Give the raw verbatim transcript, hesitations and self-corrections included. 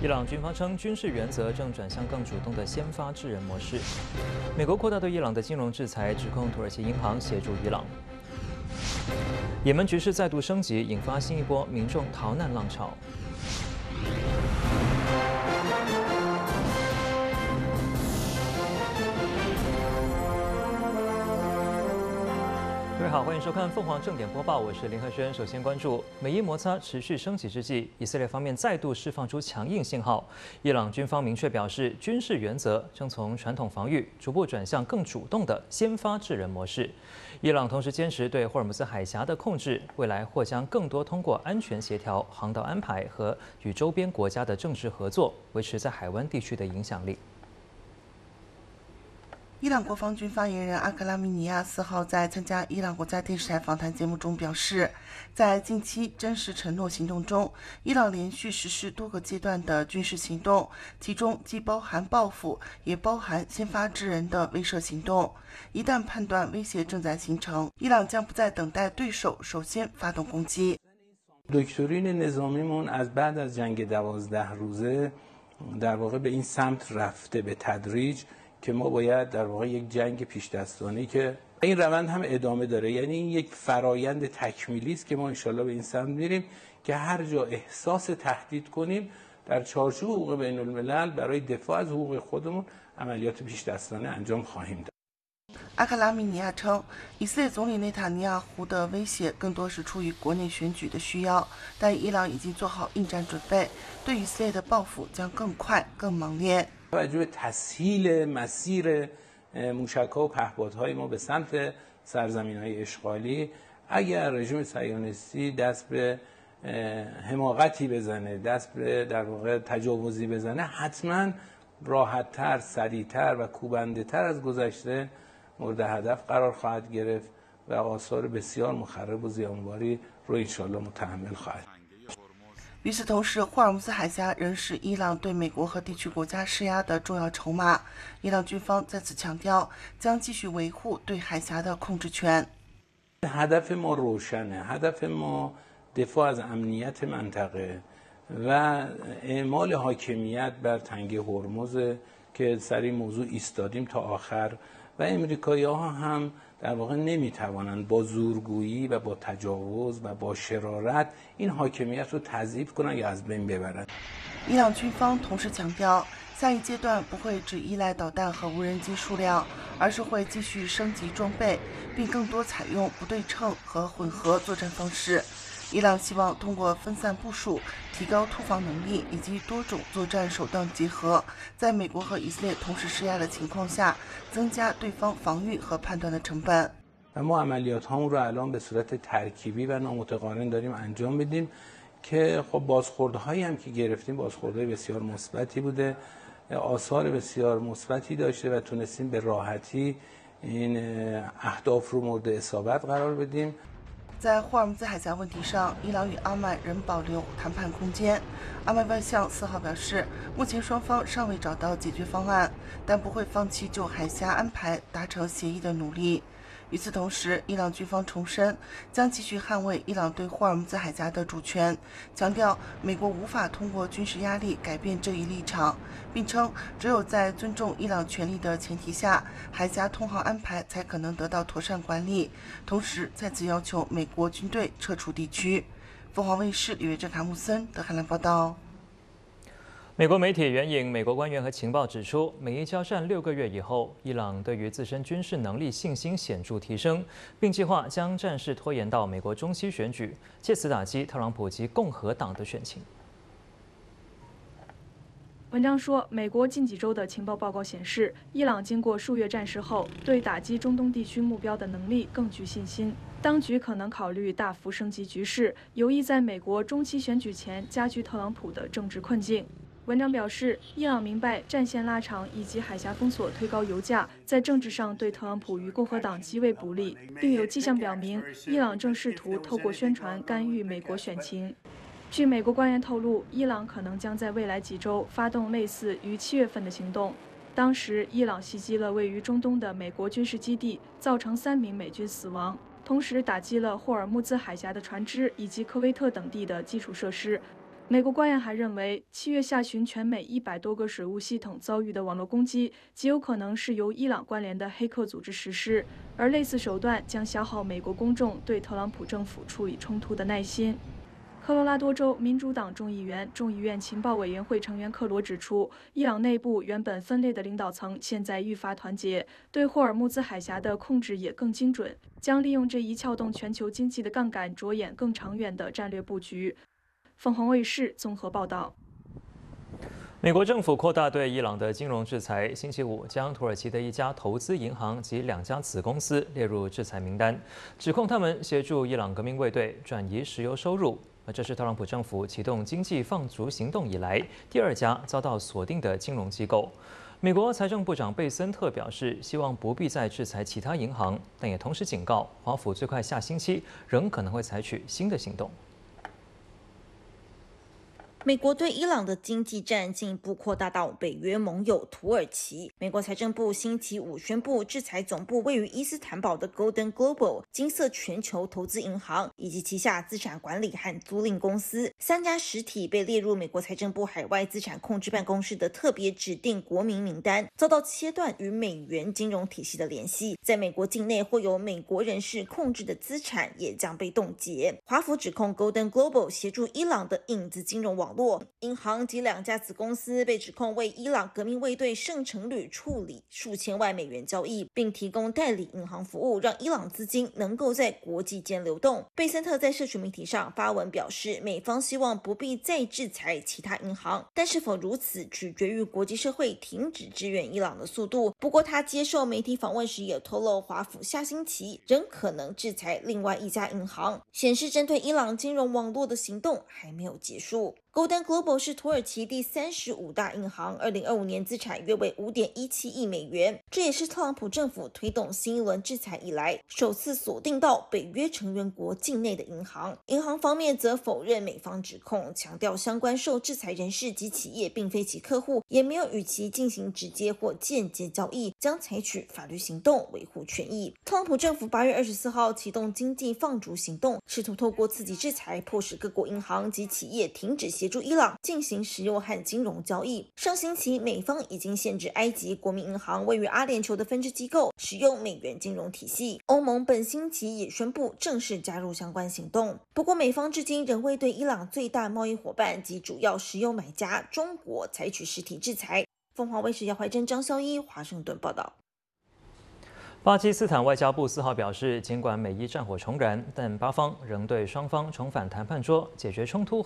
伊朗军方称，军事原则正转向更主动的先发制人模式。美国扩大对伊朗的金融制裁，指控土耳其银行协助伊朗。也门局势再度升级，引发新一波民众逃难浪潮。各位好，欢迎收看凤凰正点播报，我是林和轩。首先关注美伊摩擦持续升级之际，以色列方面再度释放出强硬信号。伊朗军方明确表示，军事原则正从传统防御逐步转向更主动的先发制人模式。伊朗同时坚持对霍尔木兹海峡的控制，未来或将更多通过安全协调、航道安排和与周边国家的政治合作，维持在海湾地区的影响力。 伊朗国防军发言人阿克拉米尼亚四号在参加伊朗国家电视台访谈节目中表示，在近期真实承诺行动中，伊朗连续实施多个阶段的军事行动，其中既包含报复，也包含先发制人的威慑行动。一旦判断威胁正在形成，伊朗将不再等待对手首先发动攻击。 دکترین نظامیمون از بعد از جنگ دوازده روزه در واقع به این سمت رفته به تدریج که ما باید در واقع یک جنگ پیش دستانه‌ای که این روند هم ادامه داره، یعنی این یک فرایند تکمیلی است که ما انشالله به این سمت میریم که هر جا احساس تهدید کنیم در چارچوب حقوق بین الملل برای دفاع از حقوق خودمون عملیات پیش دستانه انجام خواهیم داد。 阿克拉米尼亚称，以色列总理内塔尼亚胡的威胁更多是出于国内选举的需要，但伊朗已经做好应战准备，对以色列的报复将更快、更猛烈。 توجه به تسهیل مسیر موشک‌ها و پهپادهای ما به سمت سرزمین‌های اشغالی، اگر رژیم صهیونیستی دست به حماقتی بزنه، دست به در واقع تجاوزی بزنه، حتما راحت‌تر، سریع‌تر و کوبنده‌تر از گذشته مورد هدف قرار خواهد گرفت و آثار بسیار مخرب و زیانباری رو انشالله متحمل خواهد. 与此同时，霍尔木兹海峡仍是伊朗对美国和地区国家施压的重要筹码。伊朗军方再次强调，将继续维护对海峡的控制权。 هدف ما روشنه. هدف ما دفاع از امنیت منطقه و اعمال حاکمیت بر تنگه هرمز که سر این موضوع ایستادیم تا آخر و امریکایی‌ها هم در واقع نمیتوانند با زورگویی و با تجاوز و با شرارت این حاکمیت رو تضعیف کنند یا از بین ببرند. 伊朗军方同时强调，下一阶段不会只依赖导弹和无人机数量，而是会继续升级装备，并更多采用不对称和混合作战方式。伊朗希望通过分散部署、提高突防能力以及多种作战手段结合，在美国和以色列同时施压的情况下，增加对方防御和判断的成本。 و ما عملیات هامون رو الان به صورت ترکیبی و نامتقارن داریم انجام میدیم که خب بازخوردهایی هم که گرفتیم بازخوردهای بسیار مثبتی بوده، آثار بسیار مثبتی داشته و تونستیم به راحتی این اهداف رو مورد اصابت قرار بدیم. 在霍尔木兹海峡问题上，伊朗与阿曼仍保留谈判空间。阿曼外相四号表示，目前双方尚未找到解决方案，但不会放弃就海峡安排达成协议的努力。与此同时，伊朗军方重申将继续捍卫伊朗对霍尔木兹海峡的主权，强调美国无法通过军事压力改变这一立场，并称只有在尊重伊朗权利的前提下，海峡通航安排才可能得到妥善管理。同时，再次要求美国军队撤出地区。凤凰卫视李维正、卡穆森德海兰报道。 美国媒体援引美国官员和情报指出，美伊交战六个月以后，伊朗对于自身军事能力信心显著提升，并计划将战事拖延到美国中期选举，借此打击特朗普及共和党的选情。 文章说，美国近几周的情报报告显示，伊朗经过数月战事后，对打击中东地区目标的能力更具信心。当局可能考虑大幅升级局势，有意在美国中期选举前加剧特朗普的政治困境。 文章表示，伊朗明白战线拉长以及海峡封锁推高油价，在政治上对特朗普与共和党极为不利，并有迹象表明，伊朗正试图透过宣传干预美国选情。据美国官员透露，伊朗可能将在未来几周发动类似于七月份的行动。当时，伊朗袭击了位于中东的美国军事基地，造成三名美军死亡，同时打击了霍尔木兹海峡的船只以及科威特等地的基础设施。 美国官员还认为，七月下旬全美一百多个水务系统遭遇的网络攻击，极有可能是由伊朗关联的黑客组织实施，而类似手段将消耗美国公众对特朗普政府处理冲突的耐心。科罗拉多州民主党众议员、众议院情报委员会成员克罗指出，伊朗内部原本分裂的领导层现在愈发团结，对霍尔木兹海峡的控制也更精准，将利用这一撬动全球经济的杠杆，着眼更长远的战略布局。凤凰卫视综合报道。 美国政府扩大对伊朗的金融制裁，星期五将土耳其的一家投资银行及两家子公司列入制裁名单，指控他们协助伊朗革命卫队转移石油收入。而这是特朗普政府启动经济放逐行动以来第二家遭到锁定的金融机构。美国财政部长贝森特表示，希望不必再制裁其他银行，但也同时警告，华府最快下星期仍可能会采取新的行动。 美国对伊朗的经济战进一步扩大到北约盟友土耳其。美国财政部星期五宣布，制裁总部位于伊斯坦堡的 Golden Global 金色全球投资银行以及旗下资产管理和租赁公司三家实体，被列入美国财政部海外资产控制办公室的特别指定国民名单，遭到切断与美元金融体系的联系。在美国境内或由美国人士控制的资产也将被冻结。华府指控 Golden Global 协助伊朗的影子金融网络银行及两家子公司被指控为伊朗革命卫队圣城旅处理数千万美元交易，并提供代理银行服务，让伊朗资金能够在国际间流动。贝森特在社群媒体上发文表示，美方希望不必再制裁其他银行，但是否如此取决于国际社会停止支援伊朗的速度。不过他接受媒体访问时也透露，华府下星期仍可能制裁另外一家银行，显示针对伊朗金融网络的行动还没有结束。Golden Global 是土耳其第三十五大银行，二零二五年资产约为五点一七亿美元，这也是特朗普政府推动新一轮制裁以来首次锁定到北约成员国境内的银行。银行方面则否认美方指控，强调相关受制裁人士及企业并非其客户，也没有与其进行直接或间接交易，将采取法律行动维护权益。特朗普政府八月二十四号启动经济放逐行动，试图透过刺激制裁，迫使各国银行及企业停止协助伊朗进行石油和金融交易。上星期，美方已经限制埃及国民银行位于阿联酋的分支机构使用美元金融体系。欧盟本星期也宣布正式加入相关行动。不过，美方至今仍未对伊朗最大贸易伙伴及主要石油买家中国采取实体制裁。凤凰卫视姚怀珍、张孝一华盛顿报道。 巴基斯坦外交部四号表示，尽管美伊战火重燃，但巴方仍对双方重返谈判桌解决冲突